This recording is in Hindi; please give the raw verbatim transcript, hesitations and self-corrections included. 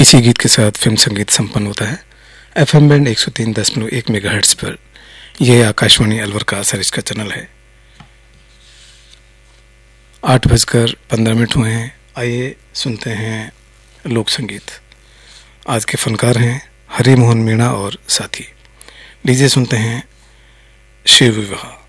इसी गीत के साथ फिल्म संगीत संपन्न होता है। एफएम बैंड एक सौ तीन दशमलव एक मेगाहर्ट्ज पर यह आकाशवाणी अलवर का सरिश का चैनल है। आठ बजकर पंद्रह मिनट हुए हैं। आइए सुनते हैं लोक संगीत। आज के फनकार हैं हरि मोहन मीणा और साथी। लीजिए सुनते हैं शिव विवाह।